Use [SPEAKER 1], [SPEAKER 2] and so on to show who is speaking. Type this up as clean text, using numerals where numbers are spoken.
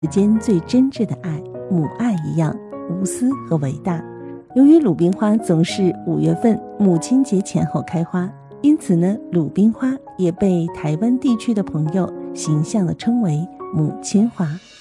[SPEAKER 1] 世间最真挚的爱，母爱一样无私和伟大。由于鲁冰花总是5月份母亲节前后开花，因此呢，鲁冰花也被台湾地区的朋友形象地称为母亲花。